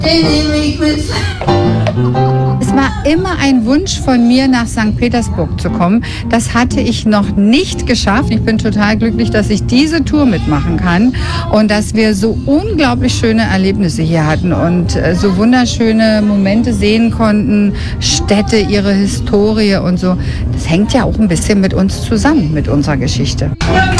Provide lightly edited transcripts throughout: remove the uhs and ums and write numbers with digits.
Den nehme ich mit. Es war immer ein Wunsch von mir, nach St. Petersburg zu kommen. Das hatte ich noch nicht geschafft. Ich bin total glücklich, dass ich diese Tour mitmachen kann und dass wir so unglaublich schöne Erlebnisse hier hatten und so wunderschöne Momente sehen konnten, Städte, ihre Historie und so. Das hängt ja auch ein bisschen mit uns zusammen, mit unserer Geschichte.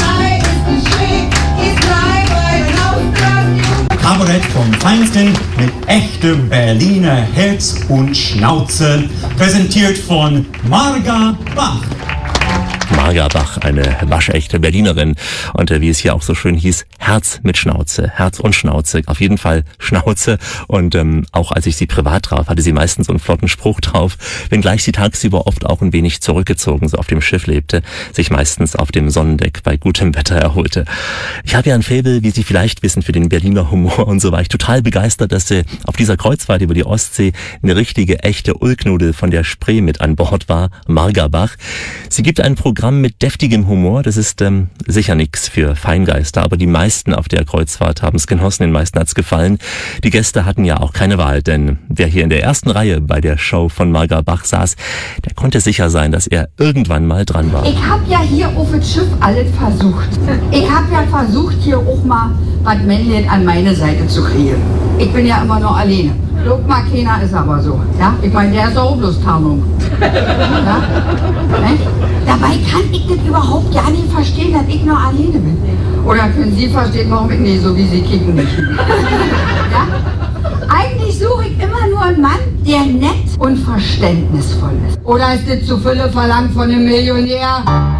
Kabarett vom Feinsten mit echtem Berliner Herz und Schnauze, präsentiert von Marga Bach. Marga Bach, eine waschechte Berlinerin und wie es hier auch so schön hieß, Herz mit Schnauze, Herz und Schnauze, auf jeden Fall Schnauze und auch als ich sie privat traf, hatte sie meistens so einen flotten Spruch drauf, wenngleich sie tagsüber oft auch ein wenig zurückgezogen so auf dem Schiff lebte, sich meistens auf dem Sonnendeck bei gutem Wetter erholte. Ich habe ja ein Faible, wie Sie vielleicht wissen, für den Berliner Humor und so war ich total begeistert, dass sie auf dieser Kreuzfahrt über die Ostsee eine richtige, echte Ulknudel von der Spree mit an Bord war, Marga Bach. Sie gibt ein Programm mit deftigem Humor, das ist sicher nichts für Feingeister, aber die meisten auf der Kreuzfahrt haben es genossen, den meisten hat's gefallen. Die Gäste hatten ja auch keine Wahl, denn wer hier in der ersten Reihe bei der Show von Marga Bach saß, der konnte sicher sein, dass er irgendwann mal dran war. Ich hab ja hier auf dem Schiff alles versucht. Ich hab ja versucht, hier auch mal was Männliches an meine Seite zu kriegen. Ich bin ja immer noch alleine. Guck mal, keiner ist aber so. Ja? Ich meine, der ist auch bloß Tarnung. Ja? Dabei kann ich das überhaupt gar nicht verstehen, dass ich nur alleine bin. Oder können Sie verstehen, warum ich nicht so wie Sie kicken nicht? Ja? Eigentlich suche ich immer nur einen Mann, der nett und verständnisvoll ist. Oder ist das zu Fülle verlangt von einem Millionär?